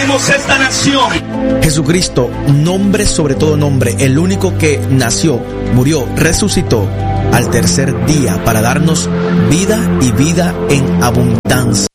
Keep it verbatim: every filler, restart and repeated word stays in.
bendecimos esta nación. Jesucristo, nombre sobre todo nombre, el único que nació, murió, resucitó al tercer día para darnos vida y vida en abundancia.